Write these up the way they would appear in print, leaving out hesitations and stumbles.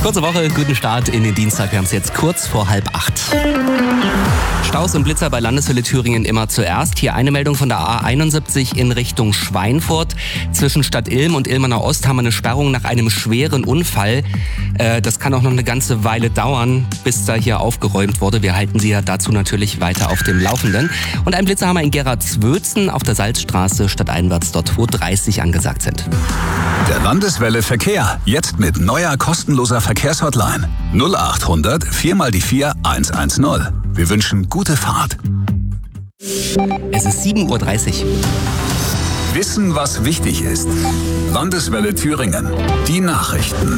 Kurze Woche, guten Start in den Dienstag. Wir haben es jetzt kurz vor 7:30. Staus und Blitzer bei Landeswelle Thüringen immer zuerst. Hier eine Meldung von der A71 in Richtung Schweinfurt. Zwischen Stadt Ilm und Ilmenau Ost haben wir eine Sperrung nach einem schweren Unfall. Das kann auch noch eine ganze Weile dauern, bis da hier aufgeräumt wurde. Wir halten Sie ja dazu natürlich weiter auf dem Laufenden. Und einen Blitzer haben wir in Gerardswötzen auf der Salzstraße stadteinwärts, dort wo 30 angesagt sind. Der Landeswelle Verkehr, jetzt mit neuer kostenloser Verkehrshotline. 0800 4x4 110. Wir wünschen gute Fahrt. Es ist 7:30 Uhr. Wissen, was wichtig ist. Landeswelle Thüringen. Die Nachrichten.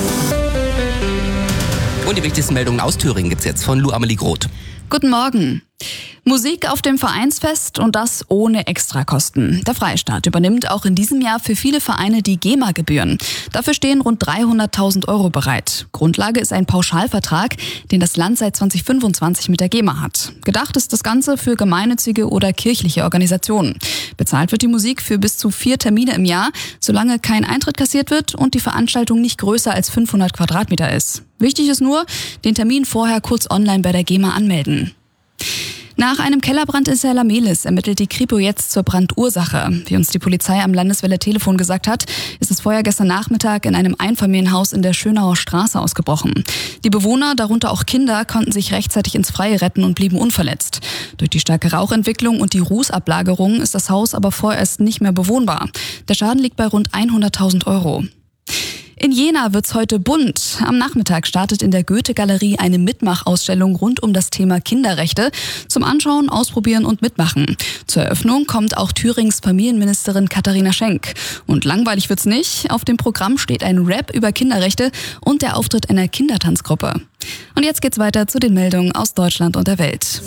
Und die wichtigsten Meldungen aus Thüringen gibt's jetzt von Lou Amelie Groth. Guten Morgen. Musik auf dem Vereinsfest und das ohne Extrakosten. Der Freistaat übernimmt auch in diesem Jahr für viele Vereine die GEMA-Gebühren. Dafür stehen rund 300.000 Euro bereit. Grundlage ist ein Pauschalvertrag, den das Land seit 2025 mit der GEMA hat. Gedacht ist das Ganze für gemeinnützige oder kirchliche Organisationen. Bezahlt wird die Musik für bis zu 4 Termine im Jahr, solange kein Eintritt kassiert wird und die Veranstaltung nicht größer als 500 Quadratmeter ist. Wichtig ist nur, den Termin vorher kurz online bei der GEMA anmelden. Nach einem Kellerbrand in Serlamelis ermittelt die Kripo jetzt zur Brandursache. Wie uns die Polizei am Landeswelle Telefon gesagt hat, ist das Feuer gestern Nachmittag in einem Einfamilienhaus in der Schönauer Straße ausgebrochen. Die Bewohner, darunter auch Kinder, konnten sich rechtzeitig ins Freie retten und blieben unverletzt. Durch die starke Rauchentwicklung und die Rußablagerung ist das Haus aber vorerst nicht mehr bewohnbar. Der Schaden liegt bei rund 100.000 Euro. In Jena wird's heute bunt. Am Nachmittag startet in der Goethe-Galerie eine Mitmachausstellung rund um das Thema Kinderrechte. Zum Anschauen, Ausprobieren und Mitmachen. Zur Eröffnung kommt auch Thürings Familienministerin Katharina Schenk. Und langweilig wird's nicht. Auf dem Programm steht ein Rap über Kinderrechte und der Auftritt einer Kindertanzgruppe. Und jetzt geht's weiter zu den Meldungen aus Deutschland und der Welt.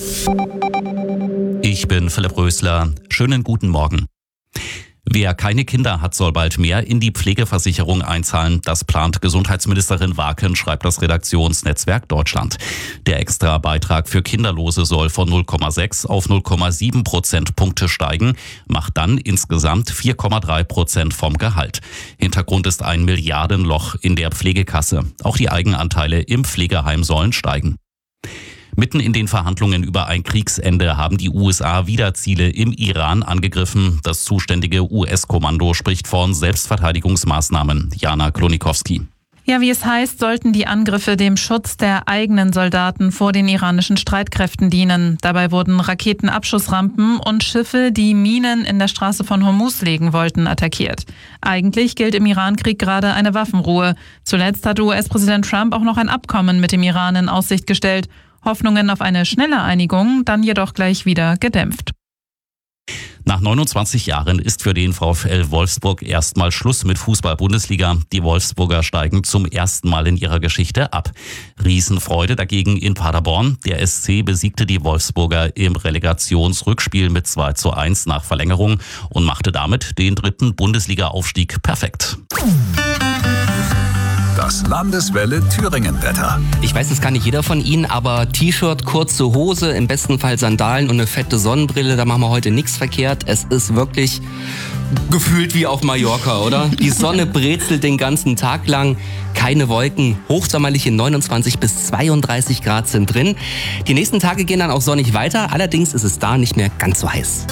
Ich bin Philipp Rösler. Schönen guten Morgen. Wer keine Kinder hat, soll bald mehr in die Pflegeversicherung einzahlen. Das plant Gesundheitsministerin Waken, schreibt das Redaktionsnetzwerk Deutschland. Der Extrabeitrag für Kinderlose soll von 0,6 auf 0,7 Prozentpunkte steigen, macht dann insgesamt 4,3% vom Gehalt. Hintergrund ist ein Milliardenloch in der Pflegekasse. Auch die Eigenanteile im Pflegeheim sollen steigen. Mitten in den Verhandlungen über ein Kriegsende haben die USA wieder Ziele im Iran angegriffen. Das zuständige US-Kommando spricht von Selbstverteidigungsmaßnahmen. Jana Klonikowski. Ja, wie es heißt, sollten die Angriffe dem Schutz der eigenen Soldaten vor den iranischen Streitkräften dienen. Dabei wurden Raketenabschussrampen und Schiffe, die Minen in der Straße von Hormuz legen wollten, attackiert. Eigentlich gilt im Irankrieg gerade eine Waffenruhe. Zuletzt hat US-Präsident Trump auch noch ein Abkommen mit dem Iran in Aussicht gestellt. Hoffnungen auf eine schnelle Einigung dann jedoch gleich wieder gedämpft. Nach 29 Jahren ist für den VfL Wolfsburg erstmal Schluss mit Fußball-Bundesliga. Die Wolfsburger steigen zum ersten Mal in ihrer Geschichte ab. Riesenfreude dagegen in Paderborn. Der SC besiegte die Wolfsburger im Relegationsrückspiel mit 2:1 nach Verlängerung und machte damit den 3. Bundesliga-Aufstieg perfekt. Das Landeswelle Thüringen-Wetter. Ich weiß, das kann nicht jeder von Ihnen, aber T-Shirt, kurze Hose, im besten Fall Sandalen und eine fette Sonnenbrille, da machen wir heute nichts verkehrt. Es ist wirklich gefühlt wie auf Mallorca, oder? Die Sonne brezelt den ganzen Tag lang, keine Wolken, hochsommerliche 29 bis 32 Grad sind drin. Die nächsten Tage gehen dann auch sonnig weiter, allerdings ist es da nicht mehr ganz so heiß.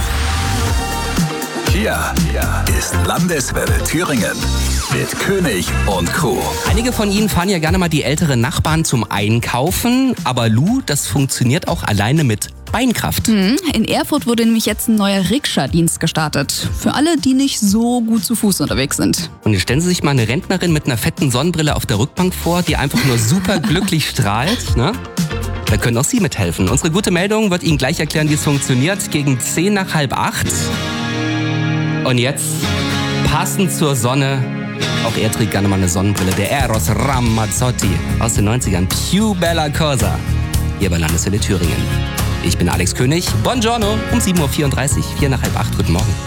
Hier ist Landeswelle Thüringen mit König und Co. Einige von Ihnen fahren ja gerne mal die älteren Nachbarn zum Einkaufen, aber Lou, das funktioniert auch alleine mit Beinkraft. In Erfurt wurde nämlich jetzt ein neuer Rikscha-Dienst gestartet. Für alle, die nicht so gut zu Fuß unterwegs sind. Und jetzt stellen Sie sich mal eine Rentnerin mit einer fetten Sonnenbrille auf der Rückbank vor, die einfach nur super glücklich strahlt, ne? Da können auch Sie mithelfen. Unsere gute Meldung wird Ihnen gleich erklären, wie es funktioniert, gegen 10 nach 7:30. Und jetzt, passend zur Sonne, auch er trägt gerne mal eine Sonnenbrille, der Eros Ramazzotti aus den 90ern. Più bella cosa, hier bei Landeswelle Thüringen. Ich bin Alex König, buongiorno, um 7:34 Uhr, 7:45, 7:45, guten Morgen.